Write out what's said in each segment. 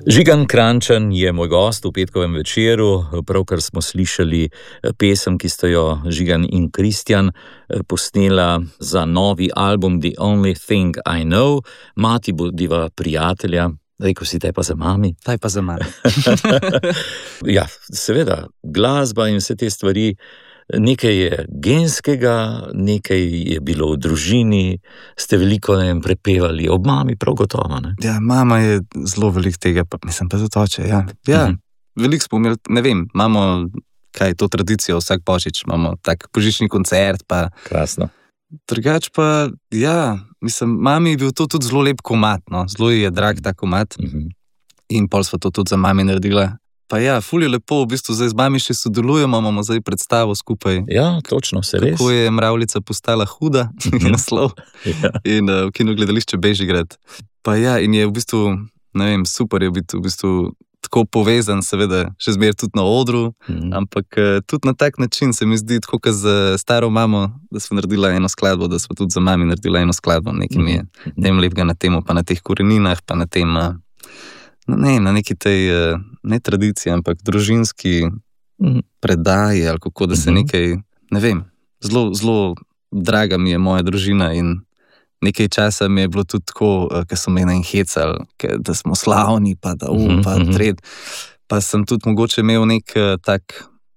Žigan Krajnčan je moj gost v petkovem večeru. Pravkar smo slišali pesem, ki sta jo Žigan in Kristjan posnela za novi album The Only Thing I Know. Mati bodiva prijatelja. Rekel si, taj pa za mami. Taj pa za mami. Ja, seveda, glasba in vse te stvari, nekaj je genskega, nekaj je bilo v družini, ste veliko prepevali, ob mami prav gotovo, ne? Ja, mama je zelo veliko tega, pa mislim pa zato oče, ja. Ja, veliko smo imeli, ne vem, imamo, kaj je to tradicijo, vsak božič imamo tak božični koncert, pa... Krasno. Drugač pa, ja, mislim, mami je bil to tudi zelo lep komad, no, zelo je drag ta komad in pol sva to tudi za mami naredila. Pa ja, ful je lepo, v bistvu zdaj z mami še sodelujemo, imamo zdaj predstavo skupaj. Ja, točno, se res. Kako je Mravljica postala huda, je naslov. Ja. In v kinogledališče Bežigrad. Pa ja, in je v bistvu, ne vem, super je biti v bistvu tako povezan, seveda, še zmeraj tudi na odru, ampak tudi na tak način se mi zdi, tako kot za staro mamo, da smo naredila eno skladbo, da smo tudi za mami naredila eno skladbo, nekaj mi je tem lepega na temu, pa na teh koreninah, pa na tem, ne, na neki tej, ne tradiciji, ampak družinski predaji, ali kako, da se nekaj, ne vem, zelo, zelo draga mi je moja družina in nekaj časa mi je bilo tudi tako, ker so me hecali, da smo slavni, pa da pa tred. Pa sem tudi mogoče imel nek tak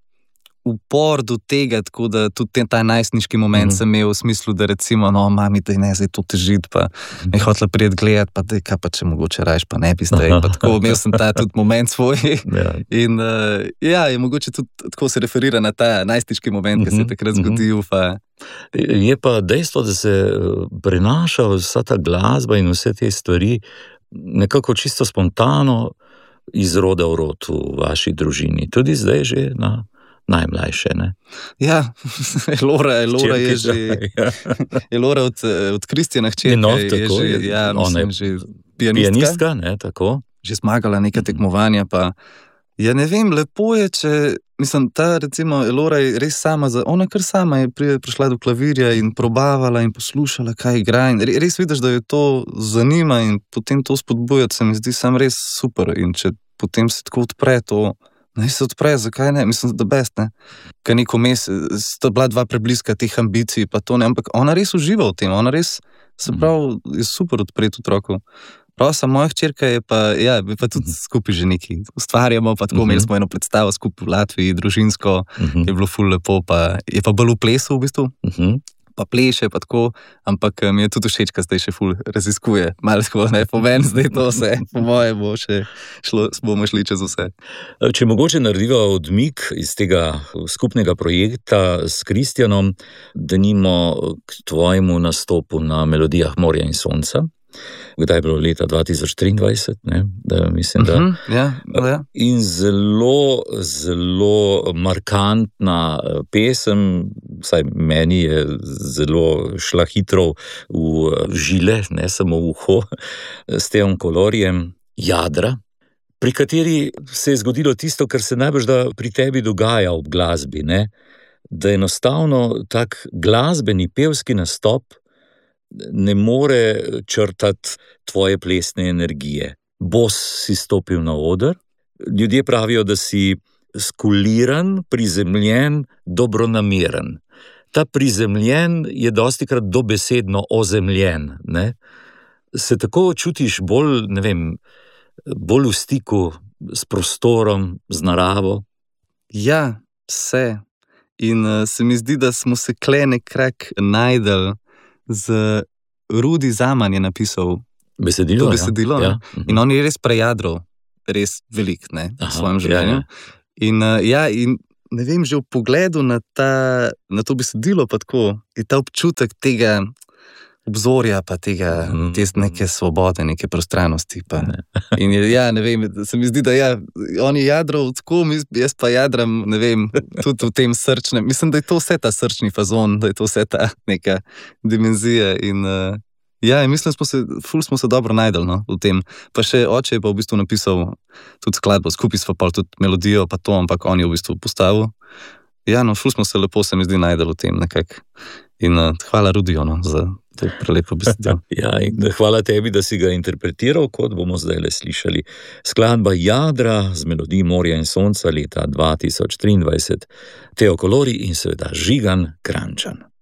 upor do tega, tako da tudi ta najstniški moment sem imel v smislu, da recimo, no, mami, da ne zdaj to težiti, pa me hotela prijeti gledati, pa da kaj pa če mogoče rajš, pa ne bi zdaj. Pa tako imel sem ta tudi moment svoj. In ja, je mogoče tudi tako se referira na ta najstniški moment, ki se je takrat zgodil, pa... Je pa dejstvo, da se prenaša vsa ta glasba in vse te stvari nekako čisto spontano iz roda v rod v vaši družini. Tudi zdaj že na najmlajše, ne? Ja, Elora je že... Elora od Kristjana hčerke je že, ja, mislim, že pianistka, ne, tako. Že zmagala neka tekmovanja, pa... Ja, ne vem, lepo je, če... Mislim, ta, recimo, Elora je res sama, ona kar sama je prišla do klavirja in probavala in poslušala, kaj igra in res vidiš, da jo to zanima in potem to spodbujati, se mi zdi sam res super in če potem se tako odpre to, ne se odpre, zakaj ne, mislim, da best, ne, ker neko mes, sta bila dva prebliska teh ambicij, pa to ne, ampak ona res uživa v tem, ona res, se pravi, je super odpreti otroku. Prosa, moja hčerka je pa, ja, pa tudi skupaj že nekaj ustvarjamo, pa tako imeli smo eno predstavo skupaj v Latviji, družinsko, je bilo ful lepo, pa je pa bolj v plesu v bistvu, pa pleše, pa tako, ampak mi je tudi všeč, ka zdaj še ful raziskuje, malo tako, ne, pomen zdaj to vse, po moje bomo šli čez vse. Če mogoče narediva odmik iz tega skupnega projekta s Kristjanom, denimo k tvojemu nastopu na Melodijah morja in sonca, kdaj je bilo leta 2023, ne, da mislim, da... Ja. In zelo, zelo markantna pesem, vsaj meni je zelo šla hitro v žile, ne samo v uho, s Teom Kolorjem, Jadra, pri kateri se je zgodilo tisto, kar se najbrž da pri tebi dogaja ob glasbi, ne, da enostavno tak glasbeni, pevski nastop ne more črtati tvoje plesne energije. Bos si stopil na oder, ljudje pravijo, da si skuliran, prizemljen, dobronameren. Ta prizemljen je dostikrat dobesedno ozemljen, ne? Se tako čutiš bolj, ne vem, bolj v stiku s prostorom, z naravo? Ja, se. In se mi zdi, da smo se kle nekrak najdel z Rudi Zaman je napisal besedilo, ja. In on je res prejadral, res velik, ne, v svojem življenju. In in ne vem, že v pogledu na to besedilo pa tako, je ta občutek tega obzorja, pa tega, te neke svobode, neke prostranosti, pa. In ja, ne vem, se mi zdi, da ja, on je jadral tako, jaz pa jadram, ne vem, tudi v tem srčnem, mislim, da je to vse ta srčni fazon, da je to vse ta neka dimenzija in ja, in mislim, ful smo se dobro najdel, no, v tem. Pa še oče je pa v bistvu napisal tudi skladbo, skupaj sva pa tudi melodijo, pa to, ampak on je v bistvu postavil. Ja, no, ful smo se lepo, se mi zdi, najdel v tem nekako. In hvala Rudiju za to prelepo besedilo. Ja, in hvala tebi, da si ga interpretiral, kot bomo zdaj le slišali. Skladba Jadra z melodij Morja in sonca leta 2023, Teo Kolori in seveda Žigan Kranjčan.